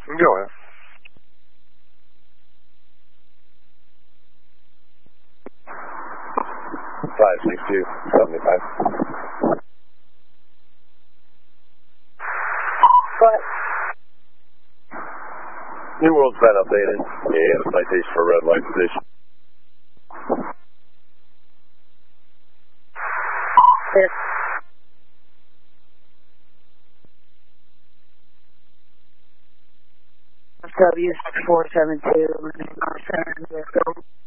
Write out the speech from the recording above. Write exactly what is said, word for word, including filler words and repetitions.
Go ahead. five six two, seventy-five. What? New World's been updated. Yeah, citation for red light position. Yes. W four seven two, North Center,